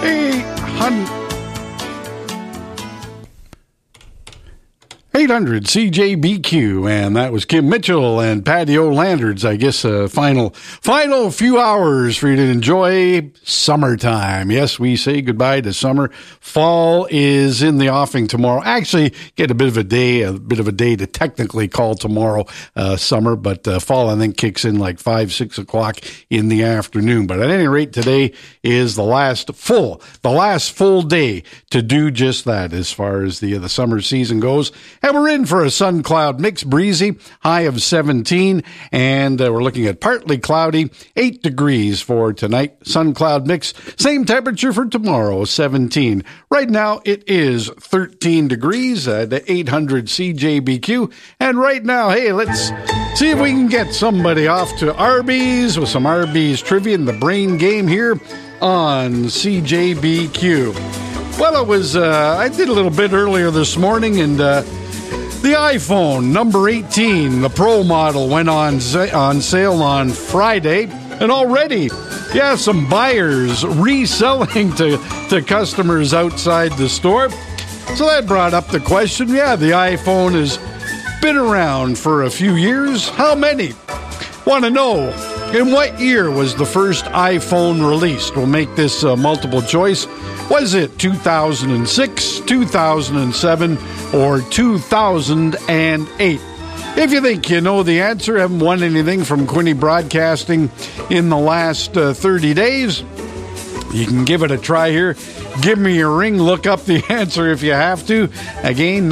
800 CJBQ, and that was Kim Mitchell and Patty O'Lander's, I guess, final few hours for you to enjoy summertime. Yes, we say goodbye to summer. Fall is in the offing tomorrow. Actually, get a bit of a day to technically call tomorrow summer, but fall, I think, kicks in like 5, 6 o'clock in the afternoon. But at any rate, today is the last full day to do just that as far as the summer season goes. And we're in for a sun-cloud mix, breezy, high of 17, and we're looking at partly cloudy, 8 degrees for tonight. Sun-cloud mix, same temperature for tomorrow, 17. Right now, it is 13 degrees at 800 CJBQ. And right now, hey, let's see if we can get somebody off to Arby's with some Arby's trivia in the brain game here on CJBQ. Well, it was, I did a little bit earlier this morning, and the iPhone number 18, the Pro model, went on sale on Friday, and already, some buyers reselling to customers outside the store. So that brought up the question, the iPhone has been around for a few years. How many? Want to know, in what year was the first iPhone released? We'll make this multiple choice. Was it 2006, 2007, or 2008? If you think you know the answer, haven't won anything from Quinte Broadcasting in the last 30 days, you can give it a try here. Give me a ring. Look up the answer if you have to. Again,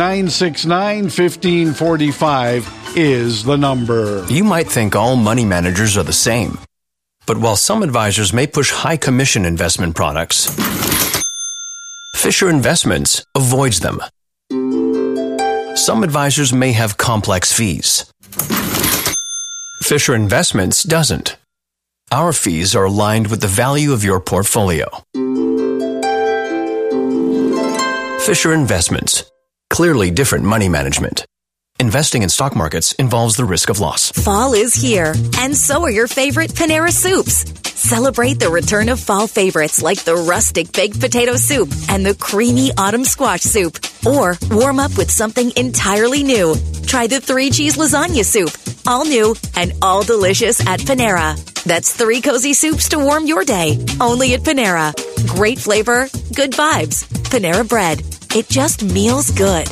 969-1545 is the number. You might think all money managers are the same. But while some advisors may push high commission investment products, Fisher Investments avoids them. Some advisors may have complex fees. Fisher Investments doesn't. Our fees are aligned with the value of your portfolio. Fisher Investments. Clearly different money management. Investing in stock markets involves the risk of loss. Fall is here, and so are your favorite Panera soups. Celebrate the return of fall favorites like the rustic baked potato soup and the creamy autumn squash soup. Or warm up with something entirely new. Try the 3-cheese lasagna soup. All new and all delicious at Panera. That's 3 cozy soups to warm your day. Only at Panera. Great flavor, good vibes. Panera Bread. It just meals good.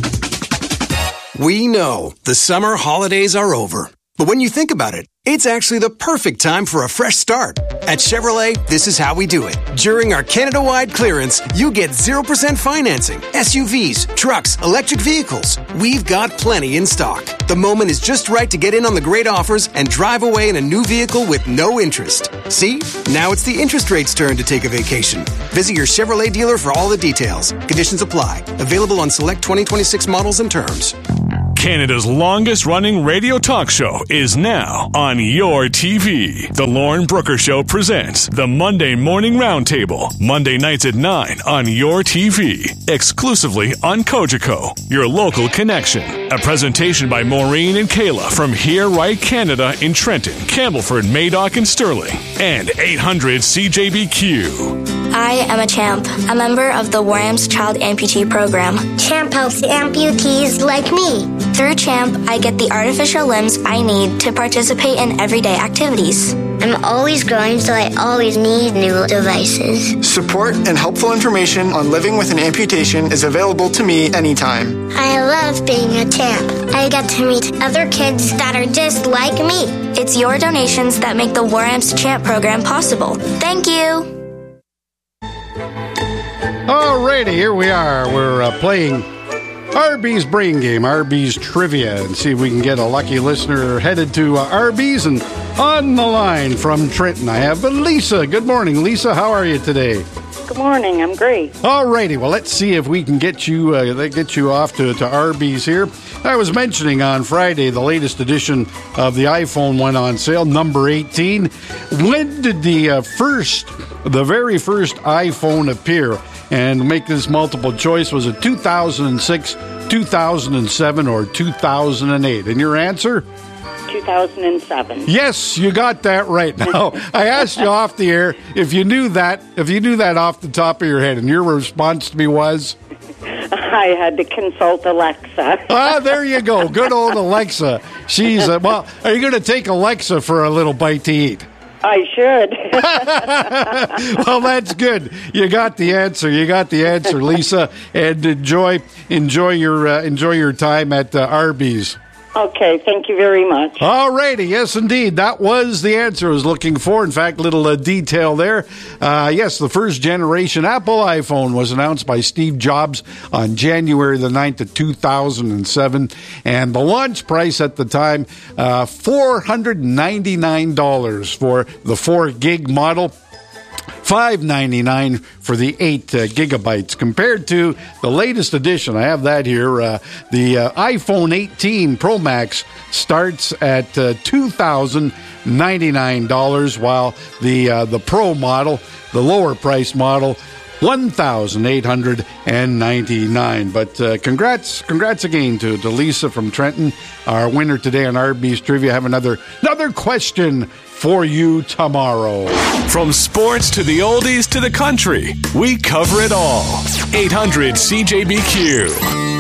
We know the summer holidays are over. But when you think about it, it's actually the perfect time for a fresh start. At Chevrolet, this is how we do it. During our Canada-wide clearance, you get 0% financing, SUVs, trucks, electric vehicles. We've got plenty in stock. The moment is just right to get in on the great offers and drive away in a new vehicle with no interest. See? Now it's the interest rate's turn to take a vacation. Visit your Chevrolet dealer for all the details. Conditions apply. Available on select 2026 models and terms. Canada's longest-running radio talk show is now on your TV. The Lauren Brooker Show presents the Monday Morning Roundtable, Monday nights at 9 on your TV, exclusively on Cogeco, your local connection. A presentation by Maureen and Kayla from Here Right Canada in Trenton, Campbellford, Madoc, and Sterling, and 800 CJBQ. I am a CHAMP, a member of the WARAM's Child Amputee Program. CHAMP helps amputees like me. Through CHAMP, I get the artificial limbs I need to participate in everyday activities. I'm always growing, so I always need new devices. Support and helpful information on living with an amputation is available to me anytime. I love being a CHAMP. I get to meet other kids that are just like me. It's your donations that make the WARAM's CHAMP program possible. Thank you. Alrighty, here we are. We're playing Arby's Brain Game, Arby's Trivia, and see if we can get a lucky listener headed to Arby's. And on the line from Trenton, I have Lisa. Good morning, Lisa. How are you today? Good morning. I'm great. Alrighty, well, let's see if we can get you off to Arby's here. I was mentioning on Friday the latest edition of the iPhone went on sale, number 18. When did the very first iPhone appear? And make this multiple choice. Was it 2006, 2007, or 2008? And your answer? 2007. Yes, you got that right. Now, I asked you off the air if you knew that off the top of your head, and your response to me was? I had to consult Alexa. There you go. Good old Alexa. She's, well, are you going to take Alexa for a little bite to eat? I should. Well, that's good. You got the answer. Lisa, and enjoy your time at Arby's. Okay, thank you very much. All righty. Yes, indeed. That was the answer I was looking for. In fact, little detail there. Yes, the first generation Apple iPhone was announced by Steve Jobs on January the 9th of 2007. And the launch price at the time, $499 for the 4 gig model. $599 for the 8 gigabytes, compared to the latest edition. I have that here. The iPhone 18 Pro Max starts at $2,099, while the Pro model, the lower price model, $1,899. But congrats again to Lisa from Trenton, our winner today on Arby's Trivia. Have another question for you tomorrow. From sports to the oldies to the country, we cover it all. 800 CJBQ.